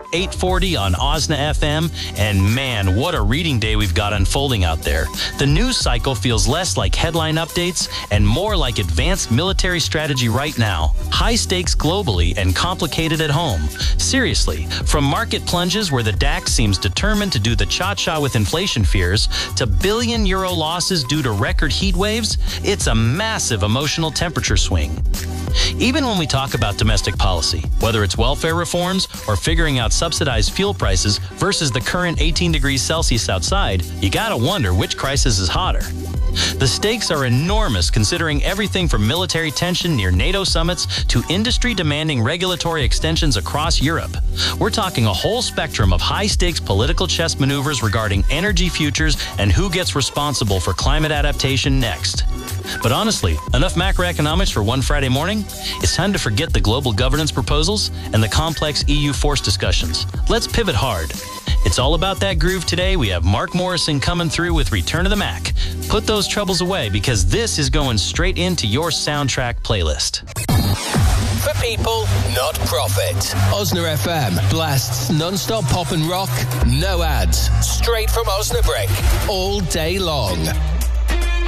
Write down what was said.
840 on OSNA FM. And man, what a reading day we've got unfolding out there. The news cycle feels less like headline updates and more like advanced military strategy right now. High stakes globally and complicated at home. Seriously, from market plunges where the DAX seems determined to do the cha-cha with inflation fears to billion-euro losses due to record heat waves, it's a massive emotional temperature swing. Even when we talk about domestic policy, whether it's welfare reforms or figuring out subsidized fuel prices versus the current 18 degrees Celsius outside, you gotta wonder which crisis is hotter. The stakes are enormous considering everything from military tension near NATO summits to industry demanding regulatory extensions across Europe. We're talking a whole spectrum of high-stakes political chess maneuvers regarding energy futures and who gets responsible for climate adaptation next. But honestly, enough macroeconomics for one Friday morning? It's time to forget the global governance proposals and the complex EU force discussions. Let's pivot hard. It's all about that groove today. We have Mark Morrison coming through with Return of the Mac. Put those troubles away because this is going straight into your soundtrack playlist. For people, not profit. OSNA FM blasts non-stop pop and rock, no ads, straight from Osnabrück, all day long.